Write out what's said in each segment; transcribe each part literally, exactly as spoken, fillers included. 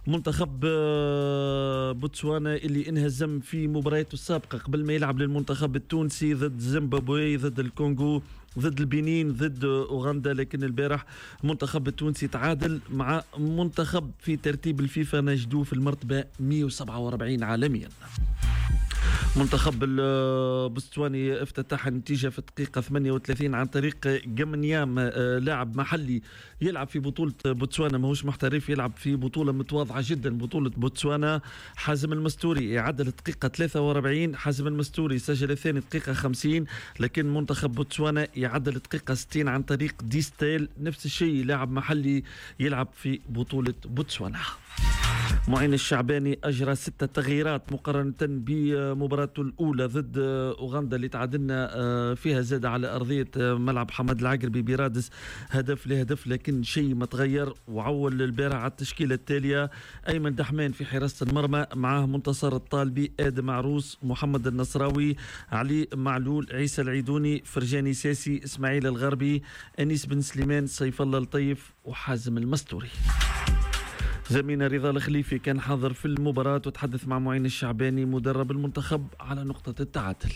منتخب بوتسوانا اللي انهزم في مبارياته السابقة قبل ما يلعب للمنتخب التونسي ضد زيمبابوي، ضد الكونغو، ضد البنين، ضد أوغندا. لكن البارح المنتخب التونسي تعادل مع منتخب في ترتيب الفيفا نجدوه في المرتبة مئة وسبعة وأربعين عالميا. منتخب البوتسواني افتتح النتيجة في الدقيقة ثمانية وثلاثين عن طريق جمنيام، لاعب محلي يلعب في بطولة بوتسوانا، ماهوش محترف، يلعب في بطولة متواضعة جدا بطولة بوتسوانا. حازم المستوري يعدل الدقيقة ثلاثة وأربعين، حازم المستوري سجل الثاني دقيقة خمسين، لكن منتخب بوتسوانا يعدل الدقيقة ستين عن طريق ديستيل، نفس الشيء لاعب محلي يلعب في بطولة بوتسوانا. معين الشعباني أجرى ستة تغييرات مقارنة بمباراته الأولى ضد أوغندا اللي تعادلنا فيها، زاد على أرضية ملعب حمد العقربي برادس هدف لهدف، لكن شيء ما تغير. وعول البارح على التشكيلة التالية: أيمن دحمان في حراسة المرمى، معاه منتصر الطالبي، آدم عروس، محمد النصراوي، علي معلول، عيسى العيدوني، فرجاني ساسي، إسماعيل الغربي، أنيس بن سليمان، سيف الله لطيف، وحازم المستوري. زميلنا رضا الخليفي كان حاضر في المباراة وتحدث مع معين الشعباني مدرب المنتخب على نقطة التعادل.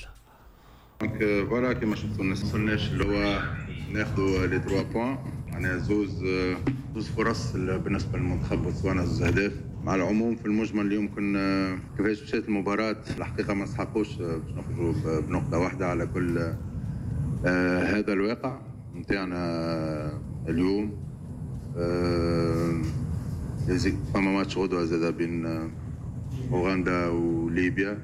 فوالا كما شفتوا ما وصلناش اللي هو ناخذوا لي ثلاثة بوان، يعني زوز زوز فرص بالنسبة للمنتخب بوتسوانا، زوز أهداف. مع العموم في المجمل اليوم كنا كيفاش مشات المباراة الحقيقة ما نسحقوش باش نخرجوا بنقطة واحدة على كل آه هذا الواقع نتاعنا اليوم. آه فما ماتش غدوة زاد بين أوغندا وليبيا،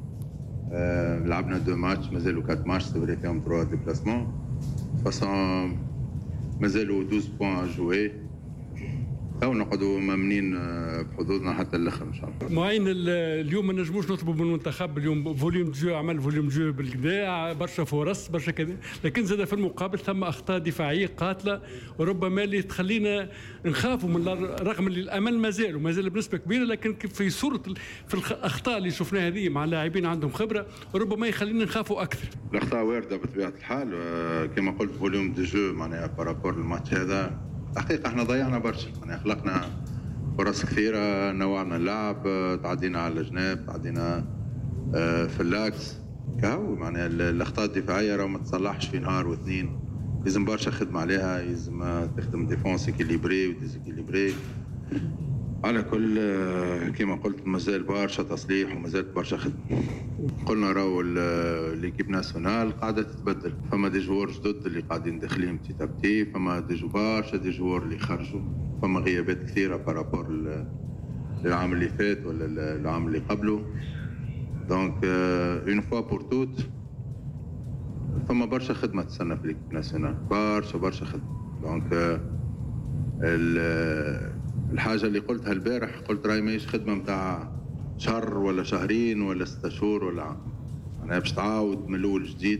أه لعبنا دو ماتش، مازالوا كات ماتش سبري فيهم تروا ديبلاسمون فاصون، مازالوا اثناش بوان جوي، أو نقعدوا مامنين بحظوظنا حتى الآخر إن شاء الله. معين اليوم ما نجموش نطلبوا من المنتخب اليوم فوليوم جو، عمل فوليوم جو بالكدا، برشا فرص برشا كذا، لكن زاد في المقابل ثم أخطاء دفاعية قاتلة وربما اللي تخلينا نخافوا من، رغم اللي الأمل ما زال وما زال بنسبة كبيرة، لكن في صورة في الأخطاء اللي شفناها هذه مع لاعبين عندهم خبرة ربما يخلينا نخافوا أكثر. الأخطاء واردة بطبيعة الحال، كما قلت فوليوم دو جو معناها بارابور الماتش هذا حقيقة احنا ضيعنا برشا، يعني خلقنا فرص كثيرة، نوعنا اللعب، تعدينا على الجناب، تعدينا في اللاكس كهو، معناها الأخطاء الدفاعية راه ما تصلحش في نهار واثنين، لازم برشا خدمة عليها، لازم تخدم ديفونس اكيليبري وديزيكيليبري. على كل كما قلت مازال برشا تصليح ومازال برشا خدمة. قلنا راهو ليكيب ناسيونال قاعدة تتبدل، فما دي جوار جدد اللي قاعدين داخلين بتي تابتي، فما دي جو برشا دي جوار اللي خرجوا، فما غيابات كثيرة بارابور للعام اللي فات ولا العام اللي قبله. دونك اون فوا بور توت فما برشا خدمة تستنى في ليكيب ناسيونال، برشا برشا خدمة. دونك الحاجة اللي قلتها البارح، قلت راهي ماهيش خدمة متاع شهر ولا شهرين ولا ستة شهور ولا عام، أنا باش تعاود من الأول جديد.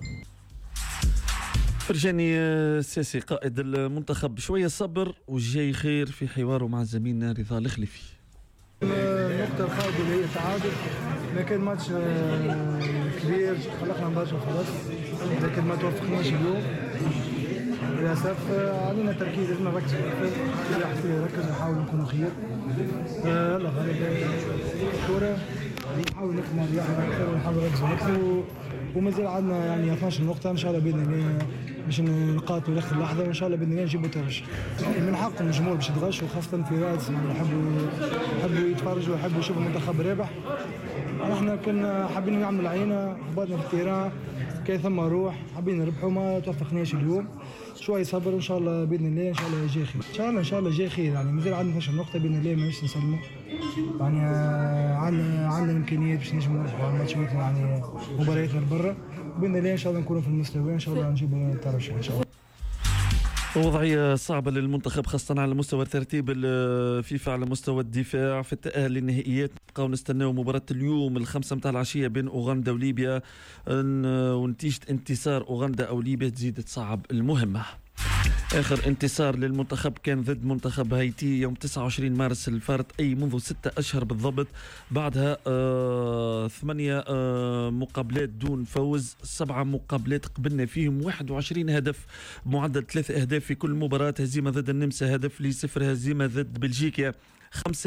فرجاني ساسي قائد المنتخب شوية صبر والجاي خير في حواره مع زميلنا رضا الخليفي. النقطة الخاطئة اللي هي التعادل، لكن ماتش كبير خلقنا برشا فرص لكن ما توفقناش اليوم للأسف. علينا تركيز، لازم نركز أكثر، كل واحد فينا يركز نحاول نكونوا خير. يلا غالبا الكورة نحاول نخدموا عليها أكثر ونحاول نركزوا أكثر، ومازال عندنا يعني اثناش نقطة إن شاء الله بإذن الله باش نقاتلوا لآخر لحظة، وإن شاء الله بإذن الله نجيبوا ترشح. من حق الجمهور باش يتغش، وخاصة في رادس يعني يحبوا يحبوا يتفرجوا ويحبوا يشوفوا المنتخب رابح. احنا كنا حابين نعمل عينة، هبطنا في التيران كي ثم روح، حابين نربحوا ما توفقناش اليوم. شوي صبر وان شاء الله باذن الله ان شاء الله جاي خير، ان شاء الله ان شاء الله جاي خير. يعني مازال عندنا اثناش نقطة باذن الله ماناش نسلموا، يعني عندنا عندنا امكانيات باش نجموا نربحوا على الماتشات يعني مبارياتنا لبرا، باذن الله ان شاء الله نكونوا في المستوى، ان شاء الله نجيبوا الترشح ان شاء الله. وضعية صعبة للمنتخب خاصة على مستوى ترتيب الفيفا، على مستوى الدفاع في التأهل للنهائيات. نبقاو نستناو مباراة اليوم الخمسة متاع العشية بين أوغندا وليبيا، ونتيجة انتصار أوغندا أو ليبيا تزيد تصعب المهمة. آخر انتصار للمنتخب كان ضد منتخب هايتي يوم تسعة وعشرين مارس الفارط، أي منذ ستة أشهر بالضبط. بعدها آه ثمانية آه مقابلات دون فوز، سبعة مقابلات قبلنا فيهم واحد وعشرين هدف، معدل ثلاث أهداف في كل مباراة. هزيمة ضد النمسا هدف لصفر، هزيمة ضد بلجيكا خمسة